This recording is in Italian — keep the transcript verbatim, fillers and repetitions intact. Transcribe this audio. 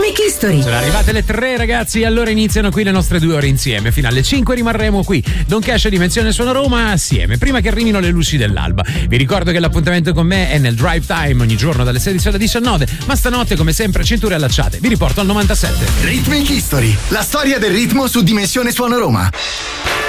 Rhythmic History. Sono arrivate le tre, ragazzi, allora iniziano qui le nostre due ore insieme. Fino alle cinque rimarremo qui. Don Cash e Dimensione Suona Roma assieme, prima che arrivino le luci dell'alba. Vi ricordo che l'appuntamento con me è nel Drive Time ogni giorno dalle sedici alle diciannove, ma stanotte come sempre cinture allacciate. Vi riporto al novantasette. Rhythmic History, la storia del ritmo su Dimensione Suona Roma.